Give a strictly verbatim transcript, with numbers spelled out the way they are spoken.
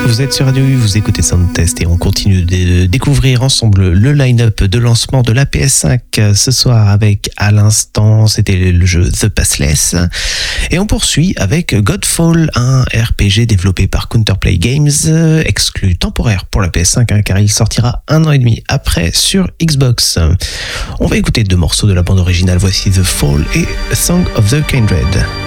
vous êtes sur Radio U, vous écoutez Soundtest et on continue de découvrir ensemble le line-up de lancement de la P S cinq ce soir avec, à l'instant, c'était le jeu The Pathless. Et on poursuit avec Godfall, un R P G développé par Counterplay Games, exclu temporaire pour la P S cinq hein, car il sortira un an et demi après sur Xbox. On va écouter deux morceaux de la bande originale, voici The Fall et A Song of the Kindred.